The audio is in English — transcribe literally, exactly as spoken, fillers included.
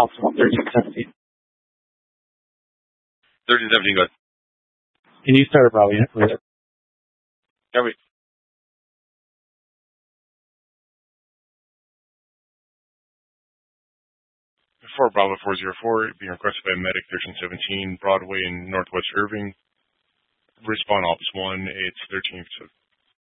Optimal thirteen seventeen. thirteen seventeen, go ahead. Can you start a Bravo unit, please? Copy. four Bravo four zero four, being requested by Medic thirteen seventeen, Broadway in Northwest Irving. Respawn Ops one, it's thirteen